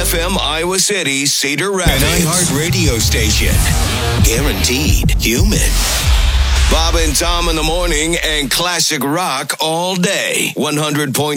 FM Iowa City, Cedar Rapids. An iHeart radio station. Guaranteed human. Bob and Tom in the morning and classic rock all day. 100.7